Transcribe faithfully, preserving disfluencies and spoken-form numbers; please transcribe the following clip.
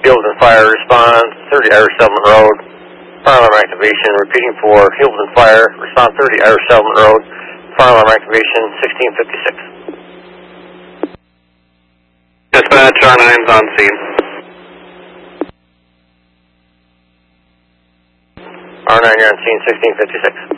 Hillsden Fire, respond thirty Irish Settlement Road. Fire alarm activation, repeating for Hillsden Fire, respond thirty Irish Settlement Road. Fire alarm activation, sixteen fifty-six. Dispatch, R nine's on scene. R nine, you're on scene, sixteen fifty-six.